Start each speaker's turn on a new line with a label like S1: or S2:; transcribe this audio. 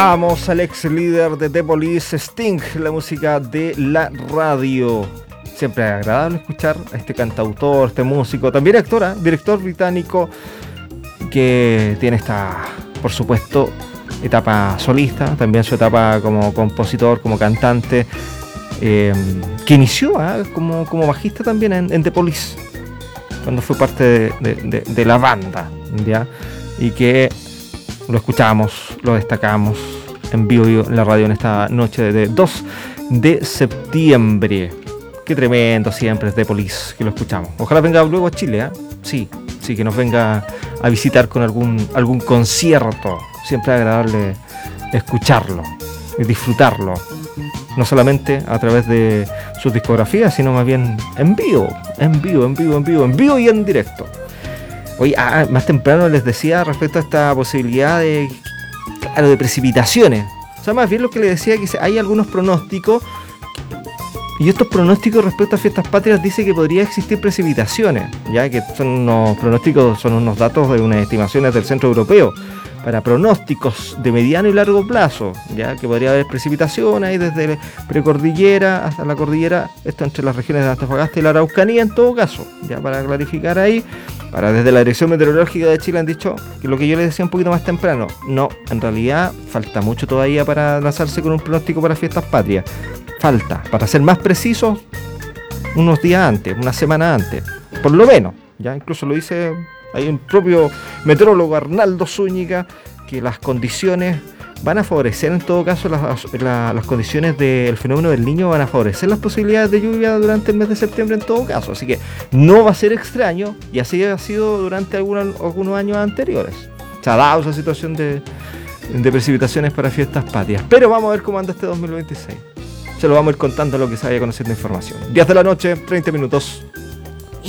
S1: Vamos al ex líder de The Police, Sting, la música de la radio. Siempre es agradable escuchar a este cantautor, este músico, también actor, director británico, que tiene esta, por supuesto, etapa solista, también su etapa como compositor, como cantante, que inició como bajista también en The Police, cuando fue parte de la banda, ¿ya? Y que lo escuchamos, lo destacamos en vivo en la radio en esta noche de 2 de septiembre. Qué tremendo siempre es The Police, que lo escuchamos. Ojalá venga luego a Chile, ¿eh? Sí, que nos venga a visitar con algún concierto. Siempre es agradable escucharlo y disfrutarlo. No solamente a través de sus discografías, sino más bien en vivo y en directo. Hoy, más temprano les decía respecto a esta posibilidad de precipitaciones. O sea, más bien lo que les decía, que hay algunos pronósticos, y estos pronósticos respecto a fiestas patrias dice que podría existir precipitaciones, ya que son unos pronósticos, son unos datos de unas estimaciones del Centro Europeo para pronósticos de mediano y largo plazo, ya que podría haber precipitación ahí desde precordillera hasta la cordillera, esto entre las regiones de Antofagasta y la Araucanía en todo caso, ya para clarificar ahí. Ahora, desde la Dirección Meteorológica de Chile han dicho que lo que yo les decía un poquito más temprano, no, en realidad falta mucho todavía para lanzarse con un pronóstico para fiestas patrias. Falta, para ser más precisos, unos días antes, una semana antes, por lo menos. Ya incluso lo dice ahí el propio meteorólogo Arnaldo Zúñiga, que las condiciones van a favorecer, en todo caso, las condiciones del fenómeno del Niño van a favorecer las posibilidades de lluvia durante el mes de septiembre en todo caso. Así que no va a ser extraño, y así ha sido durante algunos años anteriores. Se ha dado esa situación de precipitaciones para fiestas patrias. Pero vamos a ver cómo anda este 2026. Se lo vamos a ir contando lo que se vaya conociendo información. 10 de la noche, 30 minutos.